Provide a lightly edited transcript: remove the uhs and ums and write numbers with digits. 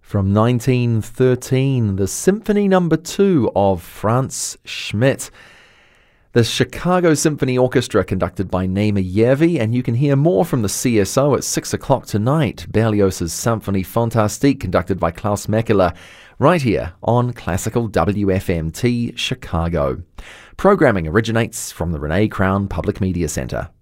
From 1913, the Symphony No. 2 of Franz Schmidt. The Chicago Symphony Orchestra, conducted by Naima Yervi, and you can hear more from the CSO at 6 o'clock tonight. Berlioz's Symphonie Fantastique, conducted by Klaus Mekela, right here on Classical WFMT Chicago. Programming originates from the Renee Crown Public Media Center.